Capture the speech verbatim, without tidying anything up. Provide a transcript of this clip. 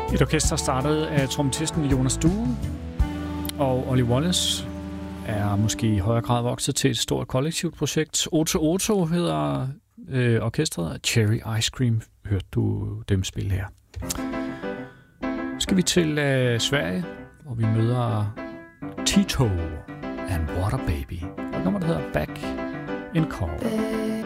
Et orkester startet af trompetisten Jonas Due, og Ollie Wallace er måske i højere grad vokset til et stort kollektivt projekt. Otto Otto hedder øh, orkestret. Cherry Ice Cream hørte du dem spille her. Nu skal vi til øh, Sverige, hvor vi møder Tito and Water Baby. Og nummer, der hedder Back in Call.